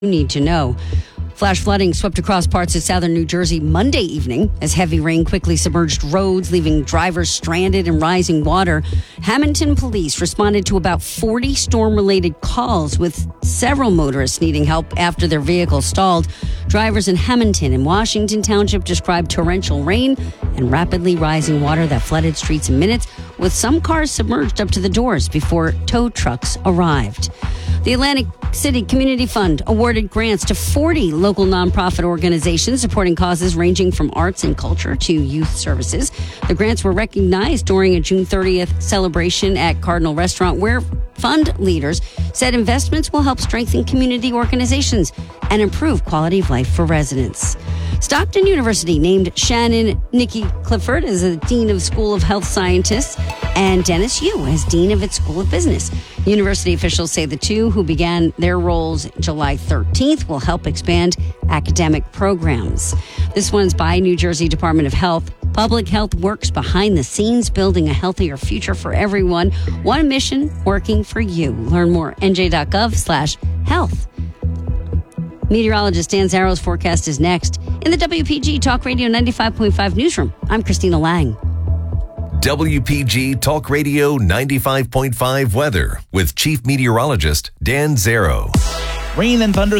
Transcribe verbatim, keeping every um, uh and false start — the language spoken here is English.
need to know. Flash flooding swept across parts of southern New Jersey Monday evening as heavy rain quickly submerged roads, leaving drivers stranded in rising water. Hamilton police responded to about forty storm-related calls, with several motorists needing help after their vehicles stalled. Drivers in Hamilton and Washington Township described torrential rain and rapidly rising water that flooded streets in minutes, with some cars submerged up to the doors before tow trucks arrived. The Atlantic City Community Fund awarded grants to forty local nonprofit organizations supporting causes ranging from arts and culture to youth services. The grants were recognized during a June thirtieth celebration at Cardinal Restaurant, where fund leaders said investments will help strengthen community organizations and improve quality of life for residents. Stockton University named Shannon Nikki Clifford as the Dean of School of Health Scientists and Dennis Yu as Dean of its School of Business. University officials say the two, who began their roles July thirteenth, will help expand academic programs. This one's by New Jersey Department of Health. Public health works behind the scenes, building a healthier future for everyone. One mission working for you. Learn more N J dot gov slash health. Meteorologist Dan Zaro's forecast is next. In the W P G Talk Radio ninety-five point five newsroom, I'm Christina Lang. W P G Talk Radio ninety-five point five weather with Chief Meteorologist Dan Zaro. Rain and thunder